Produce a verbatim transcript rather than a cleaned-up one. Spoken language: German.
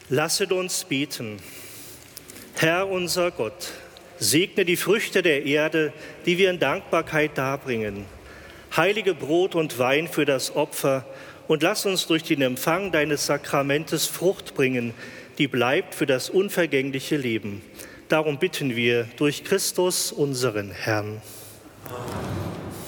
Lasset uns beten. Herr unser Gott, segne die Früchte der Erde, die wir in Dankbarkeit darbringen. Heilige Brot und Wein für das Opfer und lass uns durch den Empfang deines Sakramentes Frucht bringen, die bleibt für das unvergängliche Leben. Darum bitten wir durch Christus, unseren Herrn. Amen.